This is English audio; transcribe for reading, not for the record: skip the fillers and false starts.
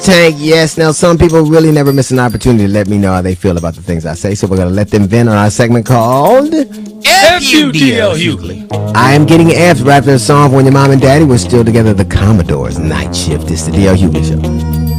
Tank, yes. Now, some people really never miss an opportunity to let me know how they feel about the things I say, so we're going to let them vent on our segment called FUDL Hughley. I Am Getting F'd right after the song from when your mom and daddy were still together, the Commodores. Night Shift. It's the DL Hughley Show.